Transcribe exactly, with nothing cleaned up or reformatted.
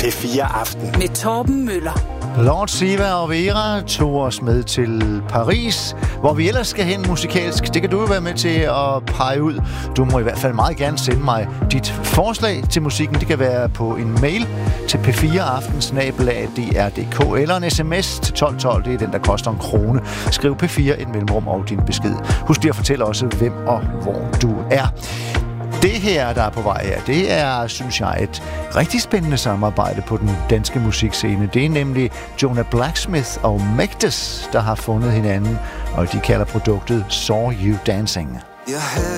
P fire Aften. Med Torben Møller. Lord Siva og Vera tog os med til Paris, hvor vi ellers skal hen musikalsk. Det kan du jo være med til at pege ud. Du må i hvert fald meget gerne sende mig dit forslag til musikken. Det kan være på en mail til p fire aften snabel-a d r punktum d k eller en sms til tolv tolv. Det er den, der koster en krone. Skriv P fire et mellemrum og din besked. Husk lige at fortælle også, hvem og hvor du er. Det her, der er på vej her, det er, synes jeg, et rigtig spændende samarbejde på den danske musikscene. Det er nemlig Jonah Blacksmith og Mægtes, der har fundet hinanden, og de kalder produktet Saw You Dancing.